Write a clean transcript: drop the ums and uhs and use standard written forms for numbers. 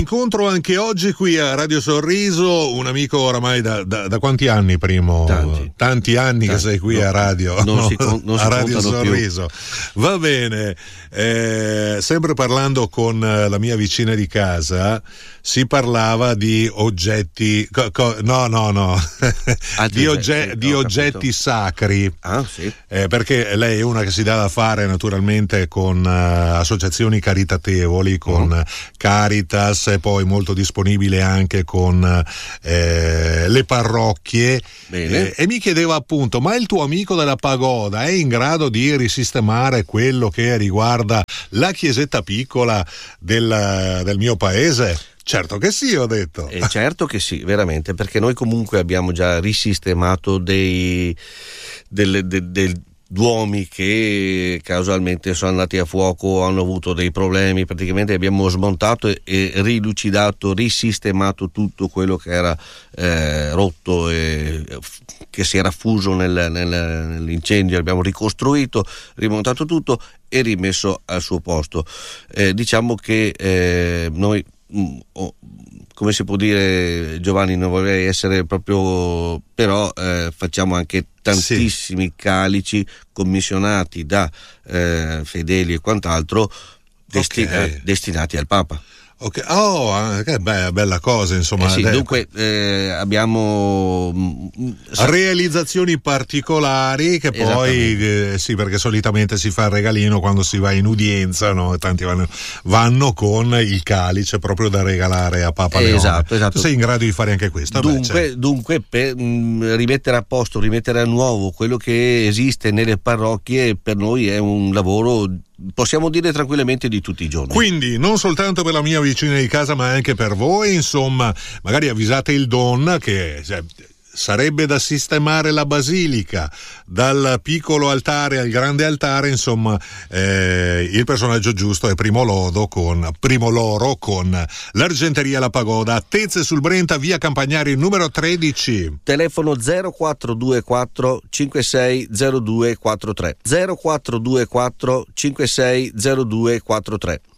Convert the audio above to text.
incontro anche oggi qui a Radio Sorriso un amico oramai da quanti anni, Primo? Tanti anni che sei qui a radio, a Radio Sorriso. Più. Va bene, sempre parlando con la mia vicina di casa si parlava di oggetti di oggetti sacri. Sì. Perché lei è una che si dà da fare naturalmente con associazioni caritatevoli, con Caritas, e poi molto disponibile anche con le parrocchie. E mi chiedeva appunto, ma il tuo amico della pagoda è in grado di risistemare quello che riguarda la chiesetta piccola del mio paese? Certo che sì, ho detto. Certo che sì, veramente, perché noi comunque abbiamo già risistemato dei duomi che casualmente sono andati a fuoco, hanno avuto dei problemi. Praticamente abbiamo smontato e rilucidato, risistemato tutto quello che era rotto e che si era fuso nell'incendio. Abbiamo ricostruito, rimontato tutto e rimesso al suo posto. Diciamo che noi, come si può dire, Giovanni, non vorrei essere proprio, però facciamo anche tantissimi calici commissionati da fedeli e quant'altro destinati al Papa. Che bella cosa, insomma. Dunque abbiamo realizzazioni particolari che poi perché solitamente si fa il regalino quando si va in udienza, no? Tanti vanno con il calice proprio da regalare a Papa Leone. Esatto. Tu sei in grado di fare anche questo? Dunque per rimettere a posto, rimettere a nuovo quello che esiste nelle parrocchie, per noi è un lavoro, possiamo dire tranquillamente, di tutti i giorni. Quindi non soltanto per la mia vicina di casa, ma anche per voi, insomma, magari avvisate il Don che sarebbe da sistemare la basilica, dal piccolo altare al grande altare, insomma, il personaggio giusto è Primo Loro con l'Argenteria La Pagoda, Tezze sul Brenta, via Campagnari numero 13. Telefono 0424 560243 0424 560243.